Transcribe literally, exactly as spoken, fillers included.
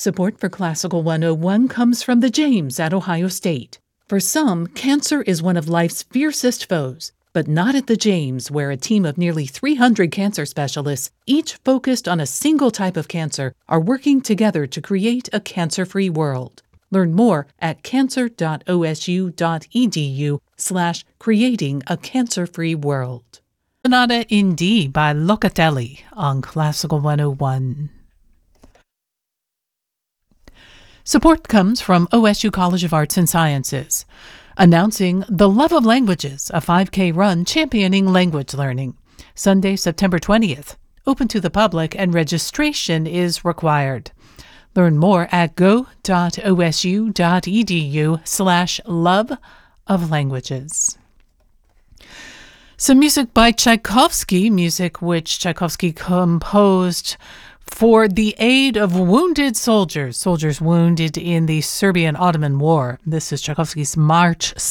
Support for Classical one oh one comes from the James at Ohio State. For some, cancer is one of life's fiercest foes, but not at the James, where a team of nearly three hundred cancer specialists, each focused on a single type of cancer, are working together to create a cancer-free world. Learn more at cancer.osu.edu slash creating a cancer-free world. Sonata in D by Locatelli on Classical one oh one. Support comes from O S U College of Arts and Sciences, announcing The Love of Languages, a five K run championing language learning. Sunday, September twentieth. Open to the public and registration is required. Learn more at go.osu.edu slash love of languages. Some music by Tchaikovsky, music which Tchaikovsky composed for the aid of wounded soldiers, soldiers wounded in the Serbian-Ottoman War. This is Tchaikovsky's March